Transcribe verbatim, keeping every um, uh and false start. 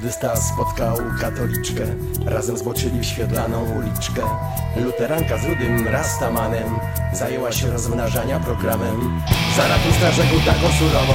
buddysta spotkał katoliczkę. Razem zboczyli w świetlaną uliczkę. Luteranka z rudym rastamanem zajęła się rozmnażania programem. Zaratustra rzekł taką surową: